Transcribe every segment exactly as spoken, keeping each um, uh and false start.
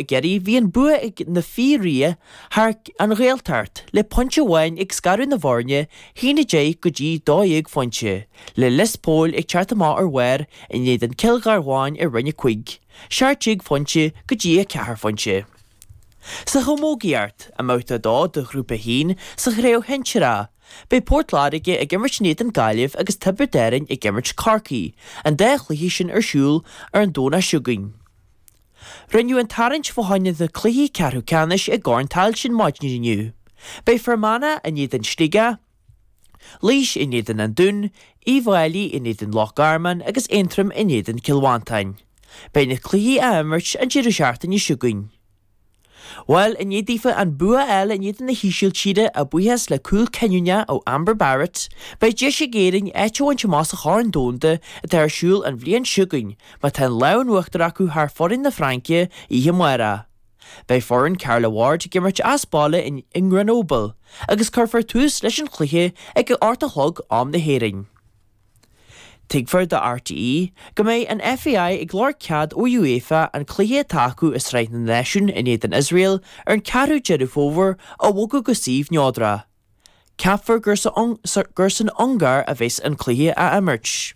a geri bhí an bua ag na fíria haar an réaltart le ponche bhain ag scarú na bharne hína dé go dtí dóigh fonse le lispól ag teartamá ar weir in iad an cilgar bháin i rinne chuig seartig fonse go dtí a cehar fonse. Sa chomógiart a mouta dá de grúpa hín sa chréo henchera. Bei Portladige ag gimmert Nathan Galliv agus Tiberderin ag gimmert Carkey, an de chluhí sin ar siúl ar an dóna siúgain. Rinnew an tarint fóhaine de chluhí cearú canis ag gárn tail sin maidni niu. Bei Fermana a Nathan Stiga, Leash in Nathan an Dún, Evaili in Nathan Loch Garman agus Entrim in Nathan Kilwantain. Bei na chluhí a immert an Jirushartan i siúgain. Well, in yedifa an bua el in yedin na híisiil tíide a buhes le cool Kenyunya o Amber Barrett, bei Jessie Gering echo an chamas a cháin dónde a ter siúl an bblion siúgain, ma ten laun uachtar acu haar forin na Frankia i himuera. Bei forin Carla Ward gimmert asbále in Grenoble, agus curfar tús leis an chluiche ag go orta hog am na héring. Tigfar da R T E, go mé an F A I ag glór cead ó UEFA an cluiche tacu is reit na nation in Nathan Israel ar an carú jedufóver a wogu go sív neodra. Capfar gursan ongar a bhés an cluiche a immert.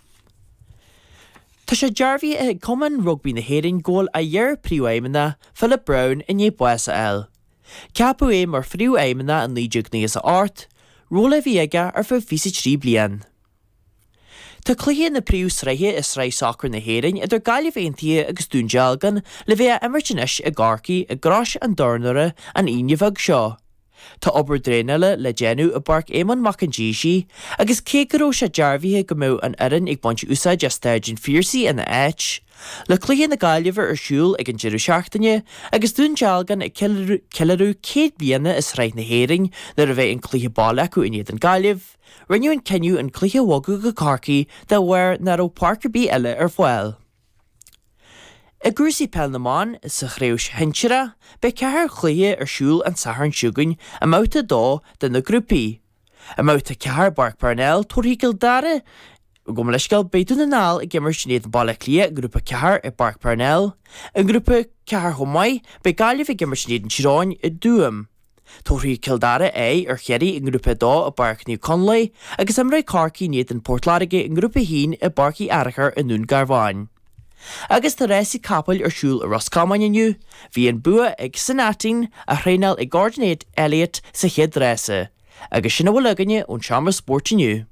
Tá sé jarvi ag common rugby na héring góil a dhear príú éimena Philip Brown in é buesa el. Capu é mar friú éimena an líideag níos a art, róla bhíega ar fá físa trí blian. Tá cluiche na príú sreiche is rei soccer na héring idir gaiileh aontaithe agus dúnsealgan le bheith imirtinis a garcaí a grás an dornare an inneamhag seo. Tá obair dréanile le genú a barc éman macandíisi agus cécaró sé dearbhíthe go mó an irin ag baint úsa gestéidjin fiersaí in na éit. Le cluiche na gaiilehar ar siúl ag an Jirushartaine agus dúnsealgan ag cilarú céad bliana is reit na héring le a bheith an cluiche bála acu in iad an gaiileh. Rinnew an Kenyu an cluiche wogu go Carkey da where naro Parker B elle ar foel. A grúsi pel na man is sa chréus henchera be cehar chluiche ar siúl an saharn siúgain a mouta dó den na grúpi. A mouta cehar Bark Parnell torhi gildare gom leisgal beitú na nál i gimmert snéad bala clia grúpa cehar i Bark Parnell, an grúpa cehar homai be gaiileh i gimmert snéad an siráin i dúam. Torhi Kildare é ar cheiri in grúpa dó a Bark New Conley agus amrei Carkey níad an Portladige in grúpa hín i Barkí Arachar in nún Garváin. Agus tá réisi capel ar siúl a Roscommon iniu, hí an bua ag Sanatin a chréinal ag Gordonade Elliot sa chéad réise, agus sinna bhfuil aganne ón seamar sport iniu.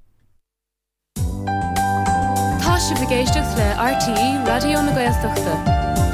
Tá si bhgéisteach le R T E Radio na Gaeltachta.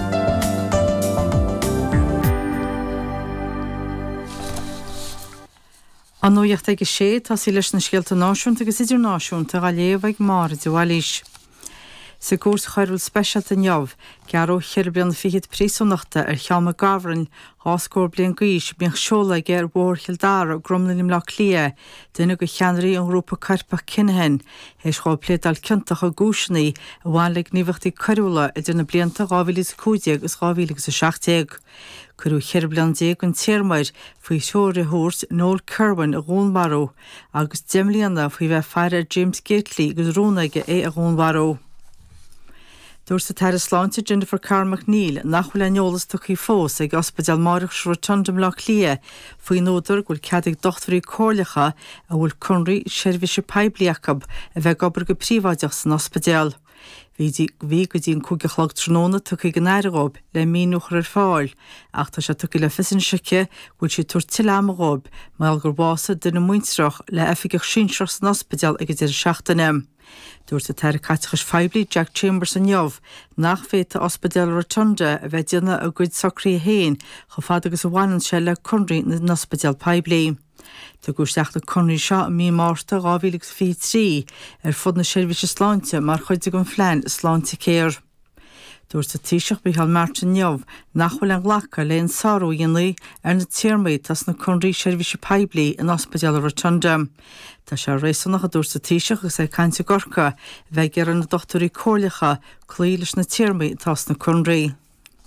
An nóíocht ag sé tá sí leis na scialta náisiúnta agus idir náisiúnta a léomh ag mar dúhalís. Sa gúrs chairúil speisialta neamh, gearó cheirbean fichiad prísúnachta ar cheama gabhrann háscór blian gais bíon seola gur bhór childara gromlanim le clia, duine go cheanraí an grúpa carpa cinehen, héis chá plédal cinntaach a gúisinaí a bhainlaigh níomhachtaí carúla idir na blianta gábhílis cúideag agus gábhílis sa seachtaig. Curú cheirblian déag an tíirmaid faoi seoir thuairt Noel Kerwin a Ghnbaró agus deimlíanna faoi bheith fearir James Gately agus rónaige é a Ghnbaró. Dúir sa teir sláinte Jennifer Carr McNeil nachhfuil aneolalas tuchaí fós ag ospidéal Marach Rotundum le clia faoi nóidir gúil ceadaigh dochtúirí cóirlacha a bhfuil cunraí seirbhíse pebliachab a bheith gobar go príomháideach san ospidéal. Bhí go dtíon cúgachlog tróna tuchaí go naireáib le míúchar ar fáil, ach tá sé tuchaí le fisin seice bhfuil sé túir tileamaráib mar gur bhása duna muintrach le efigach sinseach san ospidéal ag idir seachtainem. Dúir sa teir catchas feibli Jack Chambers an neamh nach féta ospidéal Rotunda a bheith déanna a gcuid socraí héin cho fad agus a bhhaineann sé le cunraí na ospidéal peibli. Tá gúisteach na cunraí seo mí márta gábhíle fi trí ar fud na seirbhíse sláinte mar chuide an phlein sláinte céir. Dúir sa tíiseach Michael Martin neamh nachhfuil an ghlacha le an sarú dhéanaí ar na tíirmaid tas na cunraí seirbhíse peibli in ospidéal Rotunda. Tá sé rééisannach a dúir sa tíiseach agus é cainte gorcha bheith gur an na dochtúirí cóirlacha clí leis na tíirmaid tas na cunraí.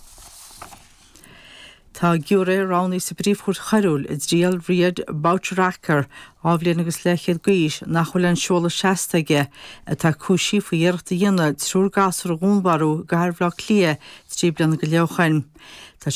Tá giúré ránaí sa bríomhchúir chairúil i dríal riad Boucherachar ábhléon agus leichéad gaois nachhfuil an seola seastaige a tá cúisí faoi dhearachta dhéanana trúr gasar a Ghnbarú go harbhlá clia trí bliana go leochain.